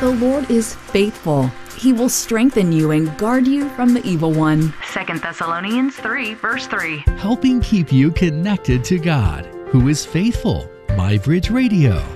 The Lord is faithful. He will strengthen you and guard you from the evil one. 2 Thessalonians 3, verse 3. Helping keep you connected to God, who is faithful. MyBridge Radio.